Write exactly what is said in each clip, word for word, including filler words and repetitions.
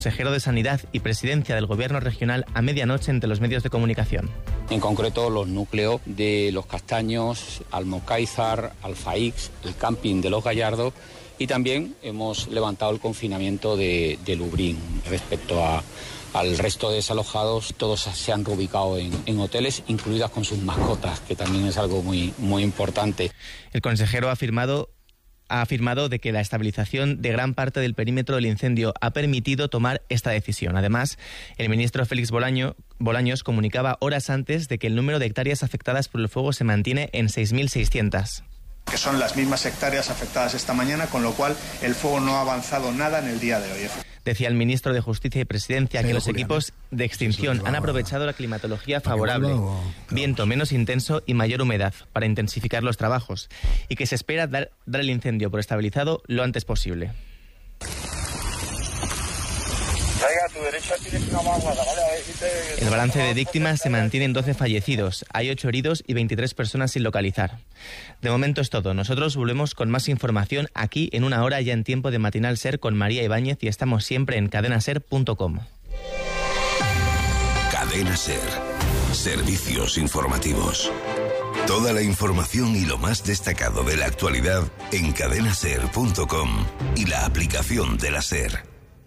Consejero de Sanidad y Presidencia del Gobierno Regional a medianoche entre los medios de comunicación. En concreto, los núcleos de Los Castaños, Almocáizar, Alfaix, el camping de Los Gallardos, y también hemos levantado el confinamiento de, de Lubrín. Respecto a, al resto de desalojados, todos se han reubicado en, en hoteles, incluidas con sus mascotas, que también es algo muy, muy importante. El consejero ha afirmado ha afirmado de que la estabilización de gran parte del perímetro del incendio ha permitido tomar esta decisión. Además, el ministro Félix Bolaño, Bolaños comunicaba horas antes de que el número de hectáreas afectadas por el fuego se mantiene en seis mil seiscientas. Que son las mismas hectáreas afectadas esta mañana, con lo cual el fuego no ha avanzado nada en el día de hoy. Decía el ministro de Justicia y Presidencia que los equipos de extinción han aprovechado la climatología favorable, viento menos intenso y mayor humedad para intensificar los trabajos, y que se espera dar, dar el incendio por estabilizado lo antes posible. El balance de víctimas se mantiene en doce fallecidos, hay ocho heridos y veintitrés personas sin localizar. De momento es todo. Nosotros volvemos con más información aquí en una hora, ya en tiempo de Matinal Ser con María Ibáñez, y estamos siempre en cadena ser punto com. Cadena Ser. Servicios informativos. Toda la información y lo más destacado de la actualidad en cadena ser punto com y la aplicación de la SER.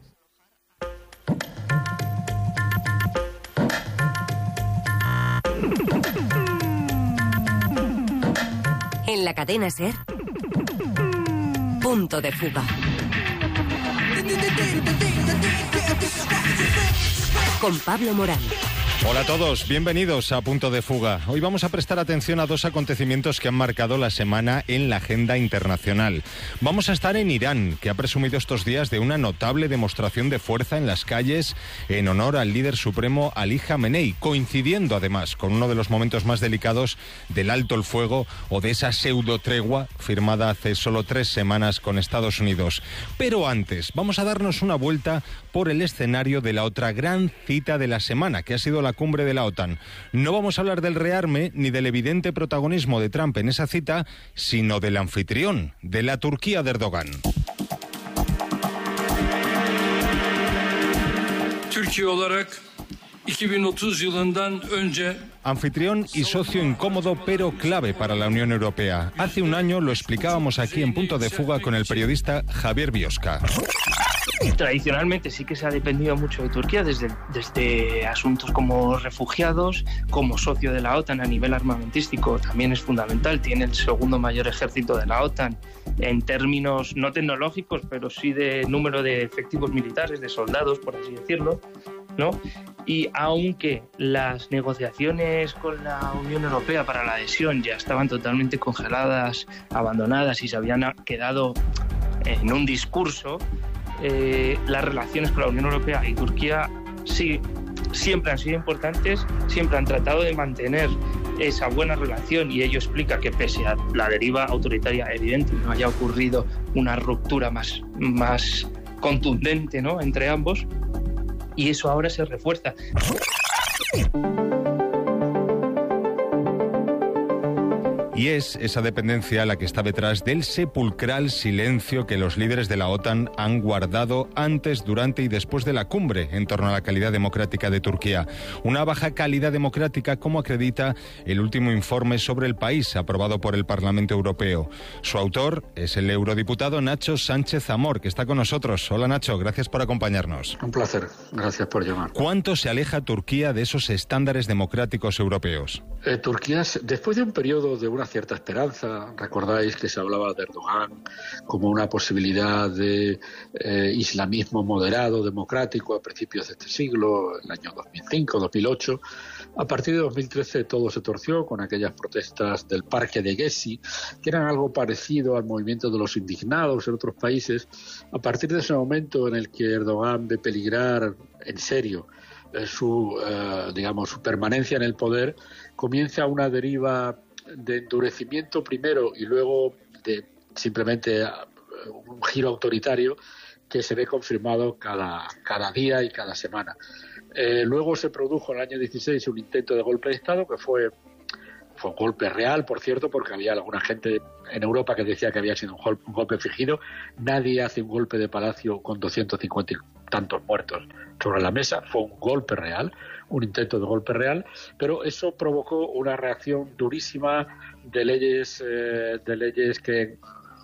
En la cadena SER, Punto de Fuga. Con Pablo Morán. Hola a todos, bienvenidos a Punto de Fuga. Hoy vamos a prestar atención a dos acontecimientos que han marcado la semana en la agenda internacional. Vamos a estar en Irán, que ha presumido estos días de una notable demostración de fuerza en las calles en honor al líder supremo Ali Khamenei, coincidiendo además con uno de los momentos más delicados del alto el fuego o de esa pseudo tregua firmada hace solo tres semanas con Estados Unidos. Pero antes, vamos a darnos una vuelta por el escenario de la otra gran cita de la semana, que ha sido la cumbre de la OTAN. No vamos a hablar del rearme ni del evidente protagonismo de Trump en esa cita, sino del anfitrión, de la Turquía de Erdogan. Türkiye olarak iki bin otuz yılından önce Anfitrión y socio incómodo pero clave para la Unión Europea. Hace un año lo explicábamos aquí en Punto de Fuga con el periodista Javier Biosca. Tradicionalmente sí que se ha dependido mucho de Turquía desde, desde asuntos como refugiados, como socio de la OTAN a nivel armamentístico también es fundamental, tiene el segundo mayor ejército de la OTAN en términos no tecnológicos, pero sí de número de efectivos militares, de soldados, por así decirlo, ¿no? Y aunque las negociaciones con la Unión Europea para la adhesión ya estaban totalmente congeladas, abandonadas y se habían quedado en un discurso, Eh, las relaciones con la Unión Europea y Turquía sí, siempre han sido importantes, siempre han tratado de mantener esa buena relación, y ello explica que pese a la deriva autoritaria evidente no haya ocurrido una ruptura más, más contundente, ¿no?, entre ambos, y eso ahora se refuerza. Y es esa dependencia la que está detrás del sepulcral silencio que los líderes de la OTAN han guardado antes, durante y después de la cumbre en torno a la calidad democrática de Turquía. Una baja calidad democrática, como acredita el último informe sobre el país aprobado por el Parlamento Europeo. Su autor es el eurodiputado Nacho Sánchez Amor, que está con nosotros. Hola Nacho, gracias por acompañarnos. Un placer, gracias por llamar. ¿Cuánto se aleja Turquía de esos estándares democráticos europeos? Eh, Turquía, después de un periodo de una cierta esperanza, recordáis que se hablaba de Erdogan como una posibilidad de eh, islamismo moderado, democrático a principios de este siglo, el año dos mil cinco, dos mil ocho. A partir de dos mil trece todo se torció con aquellas protestas del Parque de Gezi, que eran algo parecido al movimiento de los indignados en otros países. A partir de ese momento en el que Erdogan ve peligrar en serio eh, su, eh, digamos, su permanencia en el poder, comienza una deriva de endurecimiento primero y luego de simplemente un giro autoritario que se ve confirmado cada, cada día y cada semana. Eh, luego se produjo en el año dieciséis un intento de golpe de Estado que fue, fue un golpe real, por cierto, porque había alguna gente en Europa que decía que había sido un golpe, un golpe fingido. Nadie hace un golpe de palacio con doscientos cincuenta tantos muertos sobre la mesa. Fue un golpe real, un intento de golpe real, pero eso provocó una reacción durísima de leyes, eh, de leyes que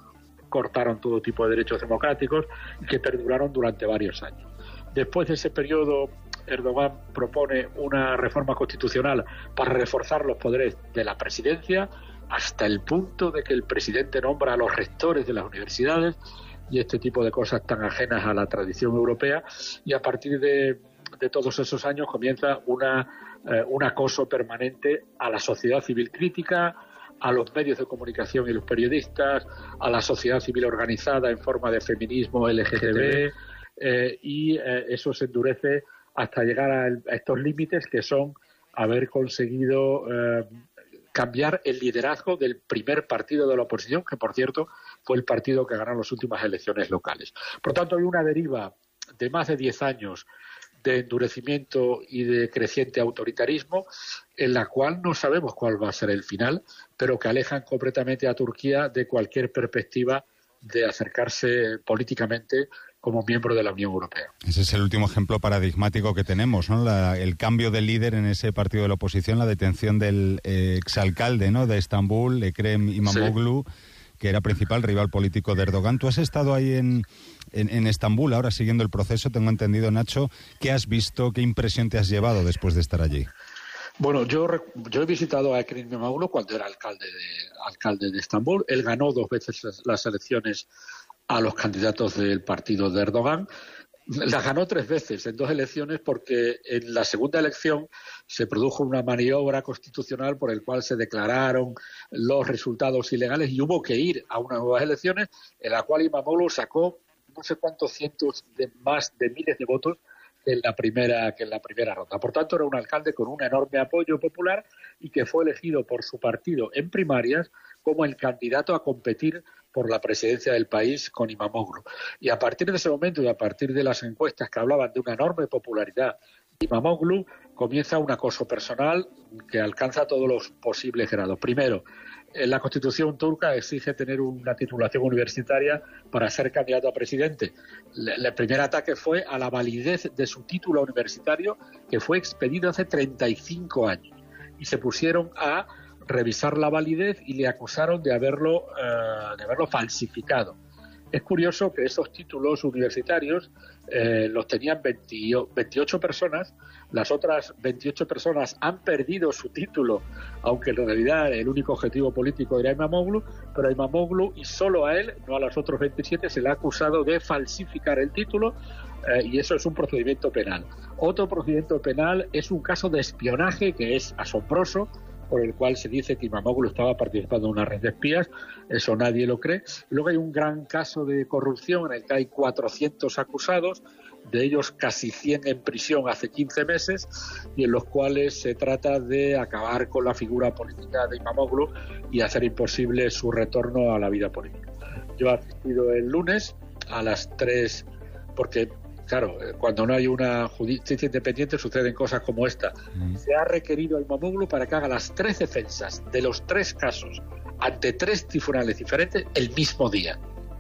cortaron todo tipo de derechos democráticos y que perduraron durante varios años. Después de ese periodo, Erdogan propone una reforma constitucional para reforzar los poderes de la presidencia, hasta el punto de que el presidente nombra a los rectores de las universidades y este tipo de cosas tan ajenas a la tradición europea, y a partir de, de todos esos años comienza una, eh, un acoso permanente a la sociedad civil crítica, a los medios de comunicación y los periodistas, a la sociedad civil organizada en forma de feminismo L G B T, eh, y eh, eso se endurece hasta llegar a, el, a estos límites que son haber conseguido eh, cambiar el liderazgo del primer partido de la oposición, que por cierto fue el partido que ganó las últimas elecciones locales. Por tanto, hay una deriva de más de diez años de endurecimiento y de creciente autoritarismo, en la cual no sabemos cuál va a ser el final, pero que alejan completamente a Turquía de cualquier perspectiva de acercarse políticamente como miembro de la Unión Europea. Ese es el último ejemplo paradigmático que tenemos, ¿no? La, el cambio de líder en ese partido de la oposición, la detención del eh, exalcalde, ¿no?, de Estambul, Ekrem İmamoğlu, sí, que era principal rival político de Erdogan. Tú has estado ahí en, en, en Estambul, ahora siguiendo el proceso, tengo entendido, Nacho. ¿Qué has visto, qué impresión te has llevado después de estar allí? Bueno, yo, yo he visitado a Ekrem İmamoğlu cuando era alcalde de, alcalde de Estambul. Él ganó dos veces las, las elecciones a los candidatos del partido de Erdogan. Las ganó tres veces en dos elecciones, porque en la segunda elección se produjo una maniobra constitucional por el cual se declararon los resultados ilegales y hubo que ir a unas nuevas elecciones, en la cual İmamoğlu sacó no sé cuántos cientos de más de miles de votos que en la primera que en la primera ronda. Por tanto, era un alcalde con un enorme apoyo popular y que fue elegido por su partido en primarias como el candidato a competir por la presidencia del país con İmamoğlu. Y a partir de ese momento y a partir de las encuestas que hablaban de una enorme popularidad, İmamoğlu comienza un acoso personal que alcanza todos los posibles grados. Primero, la Constitución turca exige tener una titulación universitaria para ser candidato a presidente. El primer ataque fue a la validez de su título universitario, que fue expedido hace treinta y cinco años. Y se pusieron a revisar la validez y le acusaron de haberlo, uh, de haberlo falsificado. Es curioso que esos títulos universitarios eh, los tenían veintiocho personas. Las otras veintiocho personas han perdido su título, aunque en realidad el único objetivo político era İmamoğlu, pero a İmamoğlu y solo a él, no a los otros veintisiete, se le ha acusado de falsificar el título, eh, y eso es un procedimiento penal. Otro procedimiento penal es un caso de espionaje que es asombroso, por el cual se dice que İmamoğlu estaba participando en una red de espías. Eso nadie lo cree. Luego hay un gran caso de corrupción en el que hay cuatrocientos acusados, de ellos casi cien en prisión hace quince meses, y en los cuales se trata de acabar con la figura política de İmamoğlu y hacer imposible su retorno a la vida política. Yo he asistido el lunes a las tres, porque claro, cuando no hay una justicia independiente suceden cosas como esta. Mm. Se ha requerido a İmamoğlu para que haga las tres defensas de los tres casos ante tres tribunales diferentes el mismo día,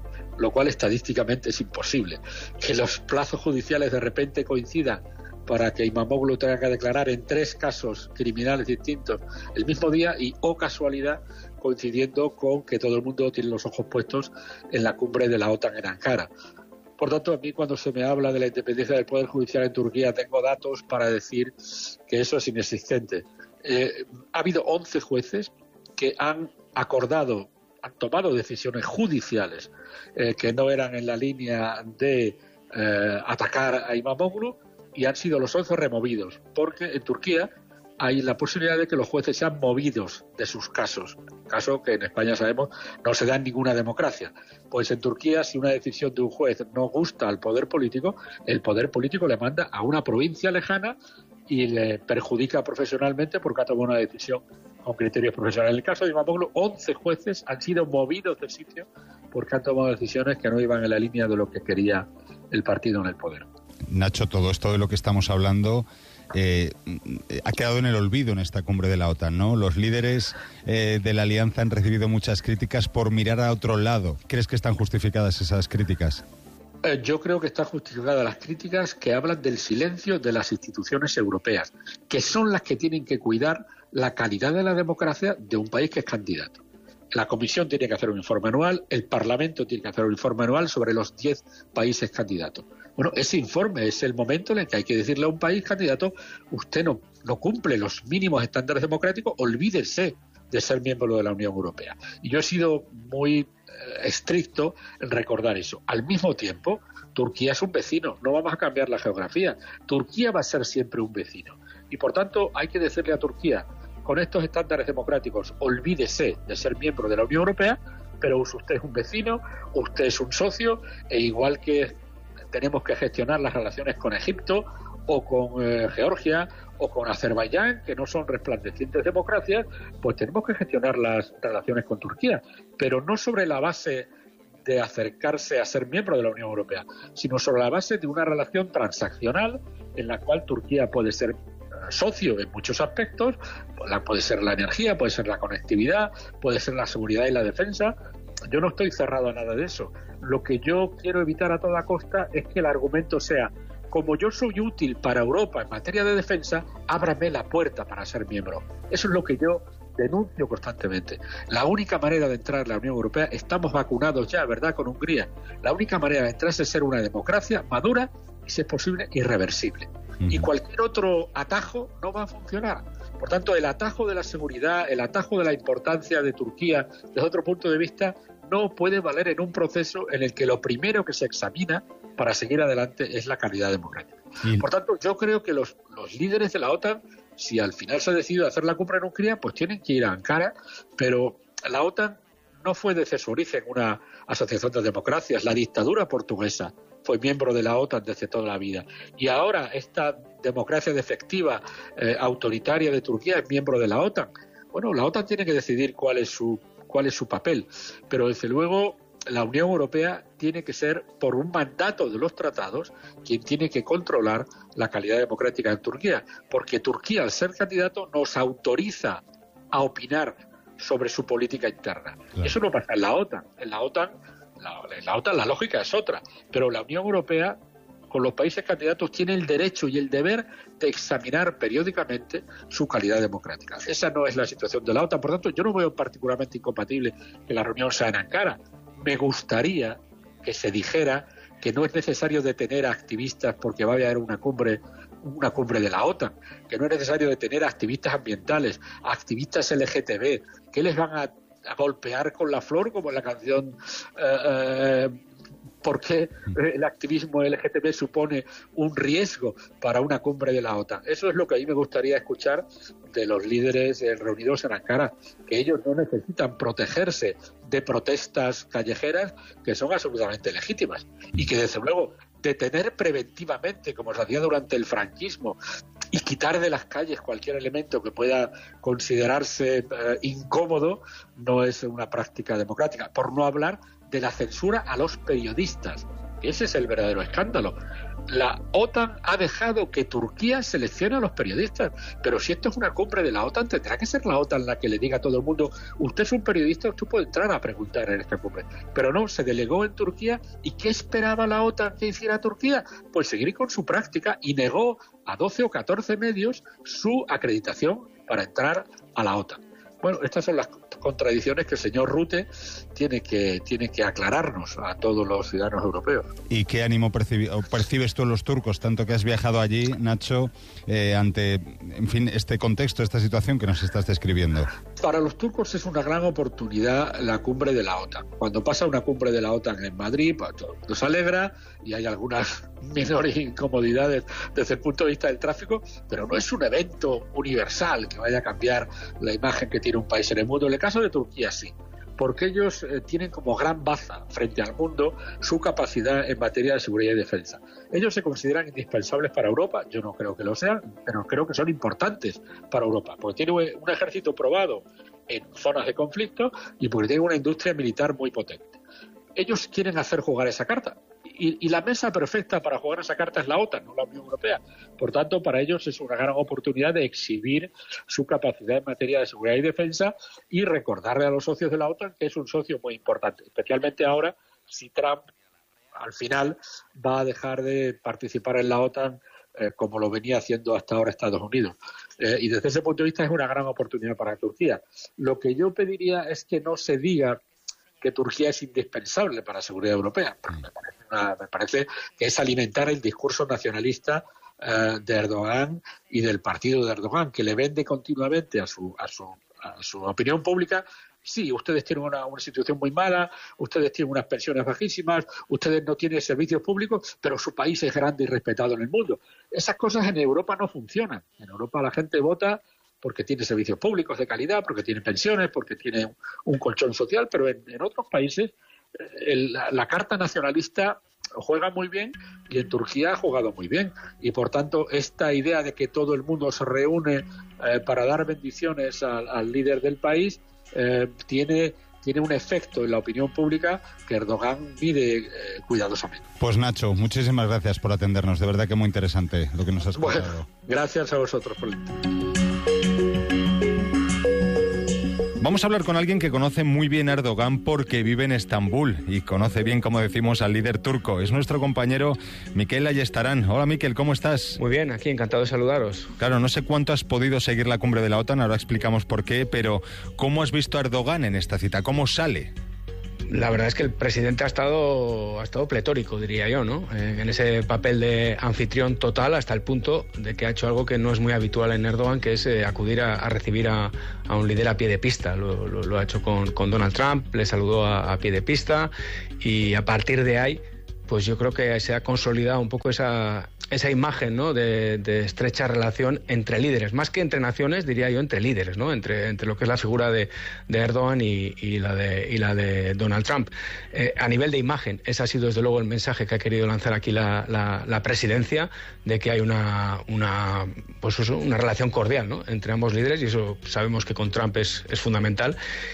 lo cual estadísticamente es imposible. Que los plazos judiciales de repente coincidan para que İmamoğlu tenga que declarar en tres casos criminales distintos el mismo día y, oh casualidad, coincidiendo con que todo el mundo tiene los ojos puestos en la cumbre de la OTAN en Ankara. Por tanto, a mí cuando se me habla de la independencia del Poder Judicial en Turquía, tengo datos para decir que eso es inexistente. Eh, ha habido once jueces que han acordado, han tomado decisiones judiciales eh, que no eran en la línea de eh, atacar a İmamoğlu, y han sido los once removidos, porque en Turquía hay la posibilidad de que los jueces sean movidos de sus casos, caso que en España sabemos no se da en ninguna democracia. Pues en Turquía, si una decisión de un juez no gusta al poder político, el poder político le manda a una provincia lejana y le perjudica profesionalmente porque ha tomado una decisión con criterios profesionales. En el caso de İmamoğlu, once jueces han sido movidos del sitio porque han tomado decisiones que no iban en la línea de lo que quería el partido en el poder. Nacho, todo esto de lo que estamos hablando Eh, ha quedado en el olvido en esta cumbre de la OTAN, ¿no? Los líderes eh, de la alianza han recibido muchas críticas por mirar a otro lado. ¿Crees que están justificadas esas críticas? Eh, yo creo que están justificadas las críticas que hablan del silencio de las instituciones europeas, que son las que tienen que cuidar la calidad de la democracia de un país que es candidato. La Comisión tiene que hacer un informe anual, el Parlamento tiene que hacer un informe anual sobre los diez países candidatos. Bueno, ese informe es el momento en el que hay que decirle a un país candidato: usted no, no cumple los mínimos estándares democráticos, olvídese de ser miembro de la Unión Europea. Y yo he sido muy eh, estricto en recordar eso. Al mismo tiempo, Turquía es un vecino, no vamos a cambiar la geografía. Turquía va a ser siempre un vecino. Y por tanto, hay que decirle a Turquía: con estos estándares democráticos, olvídese de ser miembro de la Unión Europea, pero usted es un vecino, usted es un socio, e igual que tenemos que gestionar las relaciones con Egipto o con eh, Georgia o con Azerbaiyán, que no son resplandecientes democracias, pues tenemos que gestionar las relaciones con Turquía, pero no sobre la base de acercarse a ser miembro de la Unión Europea, sino sobre la base de una relación transaccional en la cual Turquía puede ser socio en muchos aspectos, puede ser la energía, puede ser la conectividad, puede ser la seguridad y la defensa. Yo no estoy cerrado a nada de eso. Lo que yo quiero evitar a toda costa es que el argumento sea: como yo soy útil para Europa en materia de defensa, ábrame la puerta para ser miembro. Eso es lo que yo denuncio constantemente. La única manera de entrar en la Unión Europea, estamos vacunados ya, ¿verdad?, con Hungría. La única manera de entrar es ser una democracia madura y, si es posible, irreversible. Y cualquier otro atajo no va a funcionar. Por tanto, el atajo de la seguridad, el atajo de la importancia de Turquía, desde otro punto de vista, no puede valer en un proceso en el que lo primero que se examina para seguir adelante es la calidad democrática. Sí. Por tanto, yo creo que los, los líderes de la OTAN, si al final se ha decidido hacer la cumbre en Hungría, pues tienen que ir a Ankara, pero la OTAN no fue desde su origen una asociación de democracias. La dictadura portuguesa fue miembro de la OTAN desde toda la vida. Y ahora esta democracia defectiva, eh, autoritaria de Turquía es miembro de la OTAN. Bueno, la OTAN tiene que decidir cuál es su, cuál es su papel. Pero desde luego la Unión Europea tiene que ser, por un mandato de los tratados, quien tiene que controlar la calidad democrática en Turquía. Porque Turquía, al ser candidato, nos autoriza a opinar sobre su política interna. Claro. Eso no pasa en la OTAN. En la OTAN La, la OTAN, la lógica es otra, pero la Unión Europea, con los países candidatos, tiene el derecho y el deber de examinar periódicamente su calidad democrática. Esa no es la situación de la OTAN. Por tanto, yo no veo particularmente incompatible que la reunión sea en Ankara. Me gustaría que se dijera que no es necesario detener a activistas porque va a haber una cumbre una cumbre de la OTAN, que no es necesario detener a activistas ambientales, a activistas L G T B, que les van a a golpear con la flor, como en la canción eh, eh, ¿por qué el activismo L G T B supone un riesgo para una cumbre de la OTAN? Eso es lo que a mí me gustaría escuchar de los líderes eh, reunidos en Ankara, que ellos no necesitan protegerse de protestas callejeras que son absolutamente legítimas y que, desde luego, detener preventivamente, como se hacía durante el franquismo, y quitar de las calles cualquier elemento que pueda considerarse eh, incómodo, no es una práctica democrática. Por no hablar de la censura a los periodistas. Ese es el verdadero escándalo. La OTAN ha dejado que Turquía seleccione a los periodistas, pero si esto es una cumbre de la OTAN, tendrá que ser la OTAN la que le diga a todo el mundo: usted es un periodista, usted puede entrar a preguntar en esta cumbre. Pero no, se delegó en Turquía. ¿Y qué esperaba la OTAN que hiciera Turquía? Pues seguir con su práctica, y negó a doce o catorce medios su acreditación para entrar a la OTAN. Bueno, estas son las contradicciones que el señor Rutte tiene que tiene que aclararnos a todos los ciudadanos europeos. ¿Y qué ánimo percibi- percibes tú en los turcos, tanto que has viajado allí, Nacho, eh, ante, en fin, este contexto, esta situación que nos estás describiendo? Para los turcos es una gran oportunidad la cumbre de la OTAN. Cuando pasa una cumbre de la OTAN en Madrid, pues, nos alegra y hay algunas menores incomodidades desde el punto de vista del tráfico, pero no es un evento universal que vaya a cambiar la imagen que tiene un país en el mundo. En el caso de Turquía sí, porque ellos eh, tienen como gran baza frente al mundo su capacidad en materia de seguridad y defensa. Ellos se consideran indispensables para Europa. Yo no creo que lo sean, pero creo que son importantes para Europa, porque tienen un ejército probado en zonas de conflicto y porque tienen una industria militar muy potente. Ellos quieren hacer jugar esa carta. Y, y la mesa perfecta para jugar esa carta es la OTAN, no la Unión Europea. Por tanto, para ellos es una gran oportunidad de exhibir su capacidad en materia de seguridad y defensa y recordarle a los socios de la OTAN que es un socio muy importante, especialmente ahora si Trump al final va a dejar de participar en la OTAN eh, como lo venía haciendo hasta ahora Estados Unidos. Eh, y desde ese punto de vista es una gran oportunidad para Turquía. Lo que yo pediría es que no se diga que Turquía es indispensable para la seguridad europea. Me parece, una, me parece que es alimentar el discurso nacionalista eh, de Erdogan y del partido de Erdogan, que le vende continuamente a su, a su, a su opinión pública. Sí, ustedes tienen una, una situación muy mala, ustedes tienen unas pensiones bajísimas, ustedes no tienen servicios públicos, pero su país es grande y respetado en el mundo. Esas cosas en Europa no funcionan. En Europa la gente vota porque tiene servicios públicos de calidad, porque tiene pensiones, porque tiene un, un colchón social, pero en, en otros países el, la, la carta nacionalista juega muy bien y en Turquía ha jugado muy bien. Y por tanto, esta idea de que todo el mundo se reúne eh, para dar bendiciones al, al líder del país eh, tiene... tiene un efecto en la opinión pública que Erdogan mide eh, cuidadosamente. Pues Nacho, muchísimas gracias por atendernos. De verdad que muy interesante lo que nos has contado. Bueno, gracias a vosotros por el tiempo. Vamos a hablar con alguien que conoce muy bien a Erdogan porque vive en Estambul y conoce bien, como decimos, al líder turco. Es nuestro compañero Mikel Ayestarán. Hola Mikel, ¿cómo estás? Muy bien, aquí encantado de saludaros. Claro, no sé cuánto has podido seguir la cumbre de la OTAN, ahora explicamos por qué, pero ¿cómo has visto a Erdogan en esta cita? ¿Cómo sale? La verdad es que el presidente ha estado, ha estado pletórico, diría yo, ¿no? Eh, en ese papel de anfitrión total, hasta el punto de que ha hecho algo que no es muy habitual en Erdogan, que es eh, acudir a, a recibir a, a un líder a pie de pista. Lo, lo, lo ha hecho con, con Donald Trump, le saludó a, a pie de pista y a partir de ahí, pues yo creo que se ha consolidado un poco esa, esa imagen, ¿no? de, de estrecha relación entre líderes, más que entre naciones, diría yo, entre líderes, ¿no? entre, entre lo que es la figura de, de Erdogan y, y, la de, y la de Donald Trump. Eh, a nivel de imagen, ese ha sido desde luego el mensaje que ha querido lanzar aquí la, la, la presidencia, de que hay una, una, pues eso, una relación cordial, ¿no? entre ambos líderes, y eso sabemos que con Trump es, es fundamental.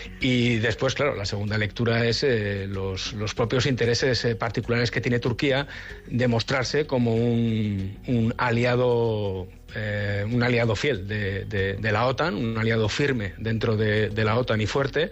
Y después, claro, la segunda lectura es eh, los, los propios intereses eh, particulares que tiene Turquía de mostrarse como un, un aliado eh, un aliado fiel de, de, de la OTAN, un aliado firme dentro de, de la OTAN y fuerte.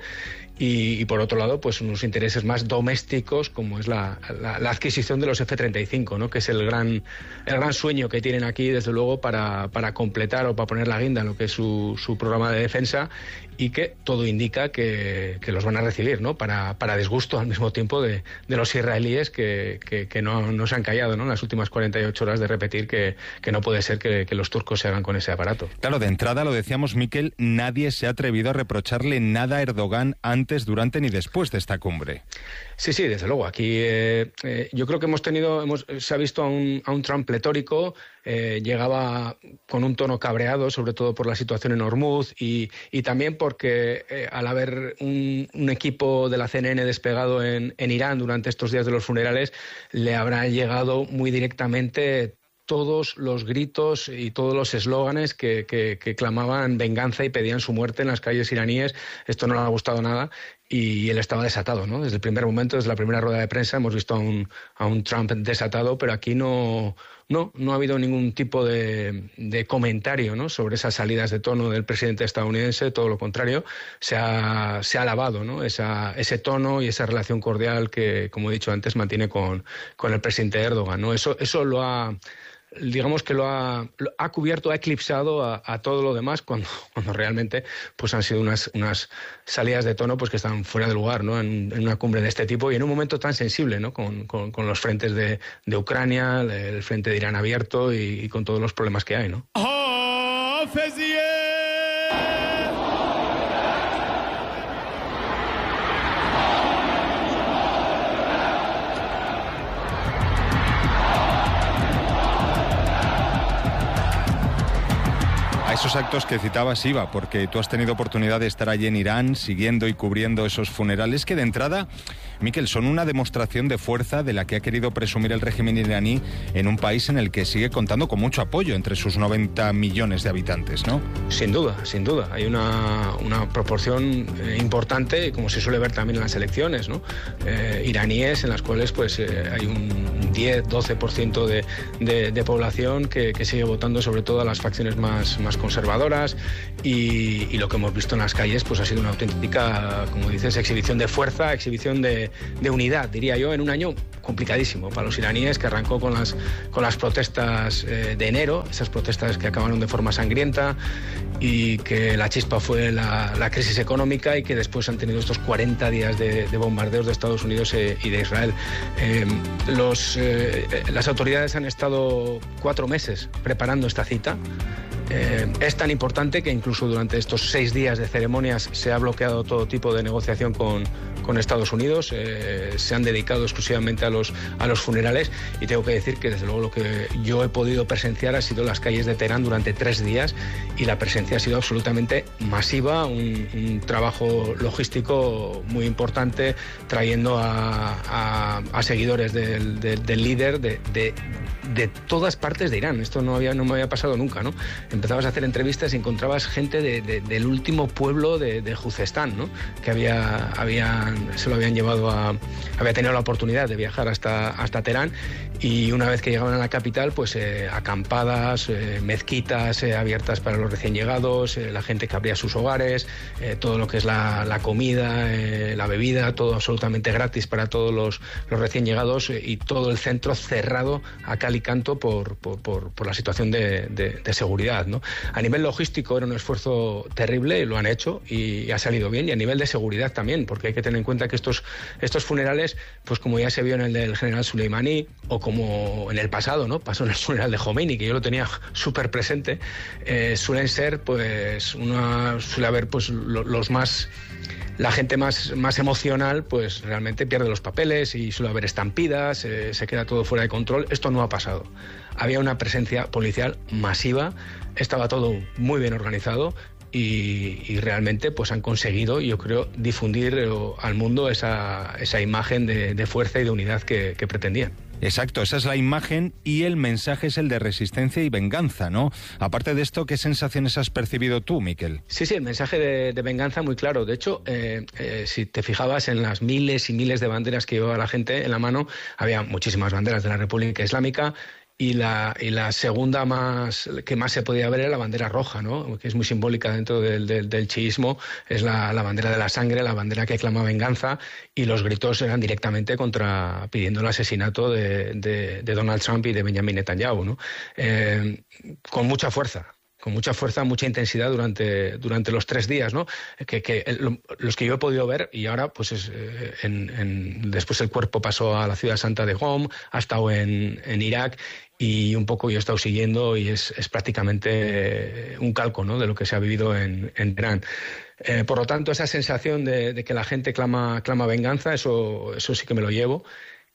Y, y por otro lado, pues unos intereses más domésticos, como es la, la, la adquisición de los F treinta y cinco, ¿no? que es el gran, el gran sueño que tienen aquí, desde luego, para, para completar o para poner la guinda en lo que es su, su programa de defensa, y que todo indica que, que los van a recibir, ¿no? para, para disgusto al mismo tiempo de, de los israelíes que, que, que no, no se han callado, ¿no? en las últimas cuarenta y ocho horas de repetir que, que no puede ser que, que los turcos se hagan con ese aparato. Claro, de entrada, lo decíamos, Mikel, nadie se ha atrevido a reprocharle nada a Erdogan antes, durante ni después de esta cumbre. Sí, sí, desde luego. Aquí eh, eh, yo creo que hemos tenido, hemos, se ha visto a un, a un Trump pletórico, eh, llegaba con un tono cabreado, sobre todo por la situación en Hormuz y, y también porque eh, al haber un, un equipo de la C N N despegado en, en Irán durante estos días de los funerales, le habrá llegado muy directamente todos los gritos y todos los eslóganes que, que, que clamaban venganza y pedían su muerte en las calles iraníes. Esto no le ha gustado nada y él estaba desatado, ¿no? Desde el primer momento, desde la primera rueda de prensa, hemos visto a un, a un Trump desatado, pero aquí no, no, no ha habido ningún tipo de, de comentario, ¿no? sobre esas salidas de tono del presidente estadounidense. Todo lo contrario, se ha, se ha alabado, ¿no? Esa, ese tono y esa relación cordial que, como he dicho antes, mantiene con, con el presidente Erdogan, ¿no? Eso, eso lo ha... digamos que lo ha, lo ha cubierto, ha eclipsado a, a todo lo demás cuando, cuando realmente pues han sido unas, unas salidas de tono pues que están fuera de lugar, ¿no? en, en una cumbre de este tipo y en un momento tan sensible, ¿no? con, con, con los frentes de, de Ucrania, el frente de Irán abierto y, y con todos los problemas que hay, ¿no? Esos actos que citabas iba, porque tú has tenido oportunidad de estar allí en Irán, siguiendo y cubriendo esos funerales, que de entrada, Mikel, son una demostración de fuerza de la que ha querido presumir el régimen iraní en un país en el que sigue contando con mucho apoyo entre sus noventa millones de habitantes, ¿no? Sin duda, sin duda. Hay una, una proporción eh, importante, como se suele ver también en las elecciones, ¿no? Eh, iraníes en las cuales pues eh, hay un diez, doce por ciento de, de, de población que, que sigue votando sobre todo a las facciones más, más conservadoras y, y lo que hemos visto en las calles pues ha sido una auténtica, como dices, exhibición de fuerza, exhibición de, de unidad, diría yo, en un año complicadísimo para los iraníes, que arrancó con las, con las protestas eh, de enero, esas protestas que acabaron de forma sangrienta y que la chispa fue la, la crisis económica y que después han tenido estos cuarenta días de, de bombardeos de Estados Unidos eh, y de Israel. Eh, los, eh, las autoridades han estado cuatro meses preparando esta cita. Eh, es tan importante que incluso durante estos seis días de ceremonias se ha bloqueado todo tipo de negociación con, con Estados Unidos, eh, se han dedicado exclusivamente a los, a los funerales y tengo que decir que desde luego lo que yo he podido presenciar ha sido las calles de Teherán durante tres días y la presencia ha sido absolutamente masiva, un, un trabajo logístico muy importante trayendo a, a, a seguidores del, del, del líder de, de, de todas partes de Irán. Esto no, había, no me había pasado nunca, ¿no? Empezabas a hacer entrevistas y encontrabas gente de, de, del último pueblo de, de Juzestán, ¿no? Que había, habían, se lo habían llevado a... había tenido la oportunidad de viajar hasta, hasta Teherán y una vez que llegaban a la capital, pues eh, acampadas, eh, mezquitas eh, abiertas para los recién llegados, eh, la gente que abría sus hogares, eh, todo lo que es la, la comida, eh, la bebida, todo absolutamente gratis para todos los, los recién llegados eh, y todo el centro cerrado a cal y canto por, por, por, por la situación de, de, de seguridad, ¿no? A nivel logístico era un esfuerzo terrible y lo han hecho y ha salido bien, y a nivel de seguridad también, porque hay que tener en cuenta que estos, estos funerales, pues como ya se vio en el del general Soleimani o como en el pasado, ¿no? Pasó en el funeral de Khomeini, que yo lo tenía súper presente, eh, suelen ser, pues, una, suele haber, pues, lo, los más... La gente más, más emocional pues realmente pierde los papeles y suele haber estampidas, eh, se queda todo fuera de control. Esto no ha pasado. Había una presencia policial masiva, estaba todo muy bien organizado y, y realmente pues han conseguido, yo creo, difundir eh, al mundo esa, esa imagen de, de fuerza y de unidad que, que pretendían. Exacto, esa es la imagen y el mensaje es el de resistencia y venganza, ¿no? Aparte de esto, ¿qué sensaciones has percibido tú, Miquel? Sí, sí, el mensaje de, de venganza muy claro. De hecho, eh, eh, si te fijabas en las miles y miles de banderas que llevaba la gente en la mano, había muchísimas banderas de la República Islámica. Y la, y la segunda más que más se podía ver era la bandera roja, ¿no? Que es muy simbólica dentro del, del, del chiismo, es la, la bandera de la sangre, la bandera que clama venganza, y los gritos eran directamente contra pidiendo el asesinato de, de, de Donald Trump y de Benjamin Netanyahu, ¿no? Eh, con mucha fuerza. con mucha fuerza, mucha intensidad durante, durante los tres días, ¿no? Que, que el, los que yo he podido ver, y ahora, pues es, eh, en, en, después el cuerpo pasó a la ciudad santa de Qom, ha estado en, en Irak, y un poco yo he estado siguiendo y es, es prácticamente un calco, ¿no?, de lo que se ha vivido en, en Teherán. Eh, por lo tanto, esa sensación de, de que la gente clama, clama venganza, eso, eso sí que me lo llevo.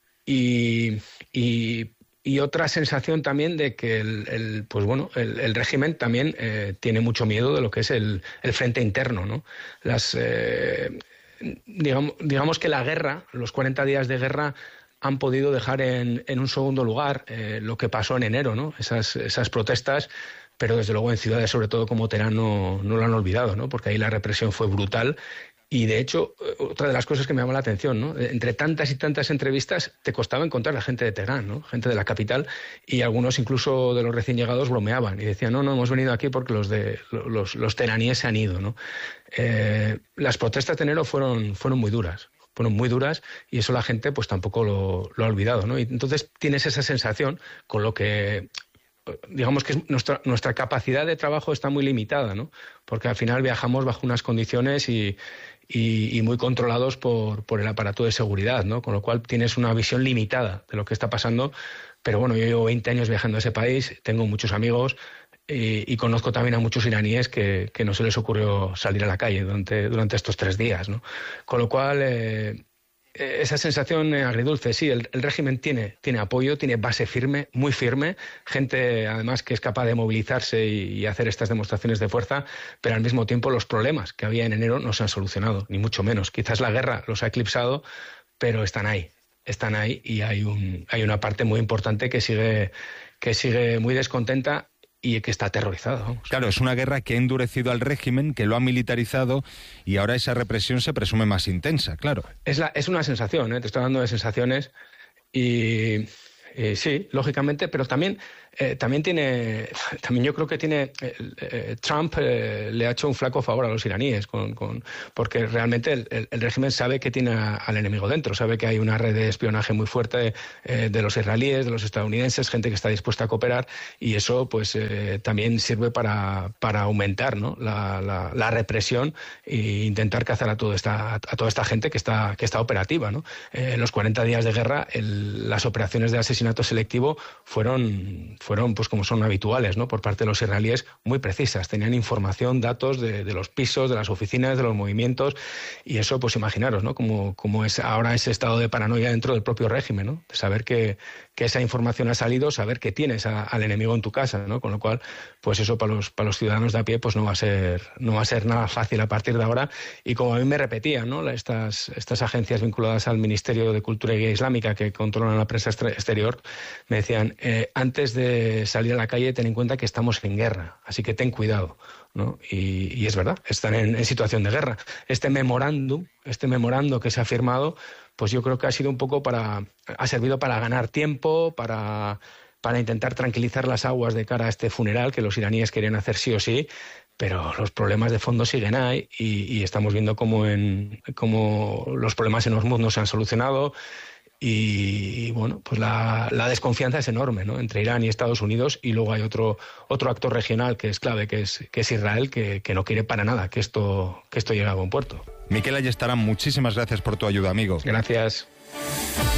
Y... y Y otra sensación también de que el, el pues bueno, el, el régimen también eh, tiene mucho miedo de lo que es el, el frente interno, ¿no? Las, eh, digamos, digamos que la guerra, los cuarenta días de guerra, han podido dejar en, en un segundo lugar eh, lo que pasó en enero, ¿no? Esas, esas protestas, pero desde luego en ciudades, sobre todo como Teherán, no, no lo han olvidado, ¿no? Porque ahí la represión fue brutal. Y de hecho, otra de las cosas que me llama la atención, ¿no? Entre tantas y tantas entrevistas te costaba encontrar a gente de Teherán, ¿no? Gente de la capital, y algunos incluso de los recién llegados bromeaban y decían, no, no, hemos venido aquí porque los de los, los teheraníes se han ido, ¿no? Eh, las protestas de enero fueron, fueron muy duras. Fueron muy duras y eso la gente pues tampoco lo, lo ha olvidado, ¿no? Y entonces tienes esa sensación con lo que... digamos que nuestra, nuestra capacidad de trabajo está muy limitada, ¿no? Porque al final viajamos bajo unas condiciones y, y, y muy controlados por, por el aparato de seguridad, ¿no? Con lo cual tienes una visión limitada de lo que está pasando. Pero bueno, yo llevo veinte años viajando a ese país, tengo muchos amigos y, y conozco también a muchos iraníes que, que no se les ocurrió salir a la calle durante, durante estos tres días, ¿no? Con lo cual... Eh, esa sensación agridulce, sí, el, el régimen tiene, tiene apoyo, tiene base firme, muy firme, gente además que es capaz de movilizarse y, y hacer estas demostraciones de fuerza, pero al mismo tiempo los problemas que había en enero no se han solucionado, ni mucho menos. Quizás la guerra los ha eclipsado, pero están ahí, están ahí y hay, un, hay una parte muy importante que sigue, que sigue muy descontenta y que está aterrorizado. Vamos. Claro, es una guerra que ha endurecido al régimen, que lo ha militarizado y ahora esa represión se presume más intensa, claro. Es, la, es una sensación, ¿eh? Te estoy hablando de sensaciones y, y sí, lógicamente, pero también eh, también tiene, también yo creo que tiene, eh, eh, Trump eh, le ha hecho un flaco favor a los iraníes, con, con, porque realmente el, el, el régimen sabe que tiene a, al enemigo dentro, sabe que hay una red de espionaje muy fuerte eh, de los israelíes, de los estadounidenses, gente que está dispuesta a cooperar, y eso pues eh, también sirve para, para aumentar, ¿no?, la, la, la represión e intentar cazar a toda esta, a toda esta gente que está, que está operativa, ¿no? Eh, en los cuarenta días de guerra, el, las operaciones de asesinato selectivo fueron, fueron pues como son habituales, ¿no?, por parte de los israelíes, muy precisas. Tenían información, datos de, de los pisos, de las oficinas, de los movimientos, y eso, pues imaginaros, ¿no?, como, como es ahora ese estado de paranoia dentro del propio régimen, ¿no?, de saber que, que esa información ha salido, saber que tienes a, al enemigo en tu casa, ¿no?, con lo cual, pues eso para los, para los ciudadanos de a pie, pues no va a ser, no va a ser nada fácil a partir de ahora. Y como a mí me repetían, ¿no?, estas, estas agencias vinculadas al Ministerio de Cultura y Guía Islámica que controlan la prensa exterior, me decían, eh, antes de salir a la calle ten en cuenta que estamos en guerra, así que ten cuidado, ¿no? Y, y es verdad, están en, en situación de guerra. Este memorándum, este memorando que se ha firmado, pues yo creo que ha sido un poco para, ha servido para ganar tiempo, para, para intentar tranquilizar las aguas de cara a este funeral que los iraníes querían hacer sí o sí, pero los problemas de fondo siguen ahí y, y estamos viendo cómo, en, cómo los problemas en Hormuz no se han solucionado. Y, y bueno, pues la, la desconfianza es enorme, ¿no?, entre Irán y Estados Unidos, y luego hay otro otro actor regional que es clave, que es que es Israel, que, que no quiere para nada que esto que esto llegue a buen puerto. Miquel Ayestarán, muchísimas gracias por tu ayuda, amigo. Gracias.